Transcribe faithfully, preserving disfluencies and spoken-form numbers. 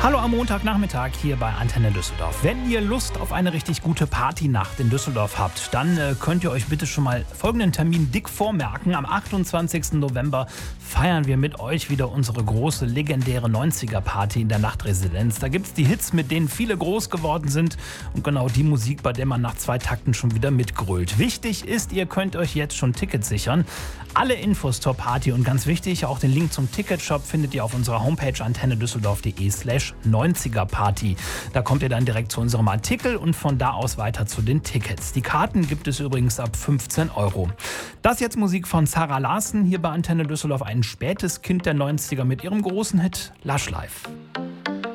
Hallo am Montagnachmittag hier bei Antenne Düsseldorf. Wenn ihr Lust auf eine richtig gute Partynacht in Düsseldorf habt, dann äh, könnt ihr euch bitte schon mal folgenden Termin dick vormerken. Am achtundzwanzigsten November feiern wir mit euch wieder unsere große, legendäre neunziger-Party in der Nachtresidenz. Da gibt's die Hits, mit denen viele groß geworden sind und genau die Musik, bei der man nach zwei Takten schon wieder mitgrölt. Wichtig ist, ihr könnt euch jetzt schon Tickets sichern. Alle Infos zur Party und ganz wichtig, auch den Link zum Ticketshop findet ihr auf unserer Homepage antennedüsseldorf.de slash neunziger-Party. Da kommt ihr dann direkt zu unserem Artikel und von da aus weiter zu den Tickets. Die Karten gibt es übrigens ab fünfzehn Euro. Das jetzt Musik von Zara Larsson hier bei Antenne Düsseldorf, ein spätes Kind der neunziger mit ihrem großen Hit Lush Life.